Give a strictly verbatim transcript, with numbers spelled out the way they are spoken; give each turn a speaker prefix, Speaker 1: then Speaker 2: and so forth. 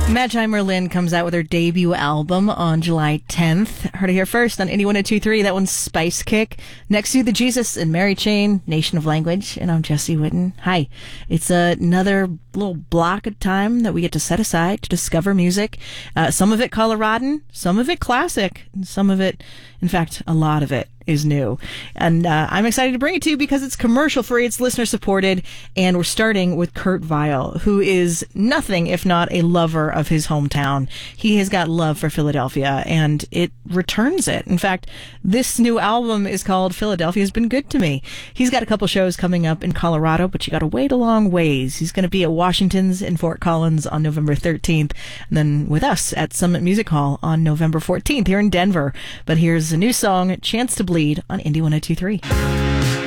Speaker 1: Magi Merlin comes out with her debut album on July tenth. Heard it here first on Indie one oh two three. That one's Spice Kick. Next to The Jesus and Mary Chain, Nation of Language. And I'm Jesse Whitten. Hi. It's another little block of time that we get to set aside to discover music. Uh, some of it Coloradan, some of it classic, and some of it, in fact, a lot of it is new. And uh, I'm excited to bring it to you because it's commercial free, it's listener supported, and we're starting with Kurt Vile, who is nothing if not a lover of his hometown. He has got love for Philadelphia, and it returns it. In fact, this new album is called Philadelphia's Been Good to Me. He's got a couple shows coming up in Colorado, but you gotta wait a long ways. He's going to be at Washington's in Fort Collins on November thirteenth, and then with us at Summit Music Hall on November fourteenth here in Denver. But here's a new song, Chance to Bleed, on Indie one oh two three.